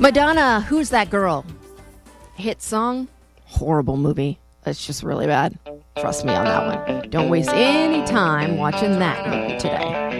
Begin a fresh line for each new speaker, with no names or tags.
Madonna, Who's That Girl? Hit song, horrible movie. It's just really bad. Trust me on that one. Don't waste any time watching that movie today.